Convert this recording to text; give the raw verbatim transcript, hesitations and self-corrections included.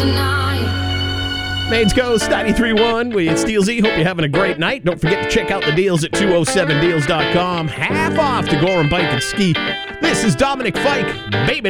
Maine's Coast ninety-three point one with Steel Z. Hope you're having a great night. Don't forget to check out the deals at two oh seven deals dot com. Half off to go and bike and ski. This is Dominic Fike, baby.